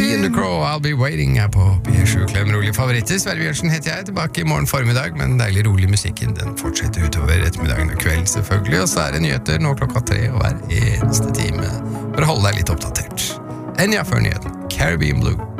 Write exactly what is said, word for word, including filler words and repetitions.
Tea in the Crow, I'll be waiting her på P sju Klem rolig favoritter. Sverre Bjørnsen heter jeg, tilbake i morgen formiddag, men deilig rolig musikken, den fortsetter utover ettermiddagen og kvelden selvfølgelig, og så er det nyheter nå klokka tre og hver eneste time, for å holde deg litt oppdatert. Enya før nyheten, Caribbean Blue.